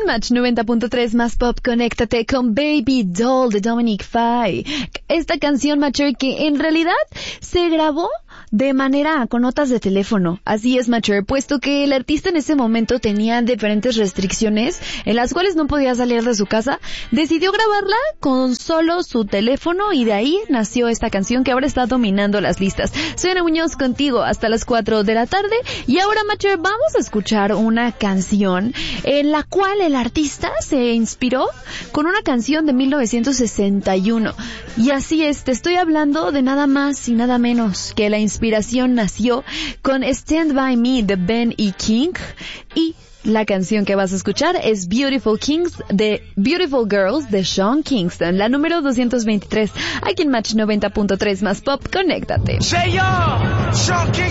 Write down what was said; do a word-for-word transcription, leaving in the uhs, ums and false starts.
en Match noventa punto tres más pop, conéctate con Baby Doll de Dominic Fike. Esta canción, Macher, que en realidad se grabó de manera con notas de teléfono. Así es, Macher, puesto que el artista en ese momento tenía diferentes restricciones en las cuales no podía salir de su casa, decidió grabarla con solo su teléfono y de ahí nació esta canción que ahora está dominando las listas. Soy Ana Muñoz contigo hasta las cuatro de la tarde y ahora, Macher, vamos a escuchar una canción en la cual el artista se inspiró con una canción de mil novecientos sesenta y uno. Y así es, te estoy hablando de nada más y nada menos que la inspiración nació con Stand By Me de Ben y King, y la canción que vas a escuchar es Beautiful Kings de Beautiful Girls de Sean Kingston, la número doscientos veintitrés. Aquí en Match noventa punto tres más pop, conéctate.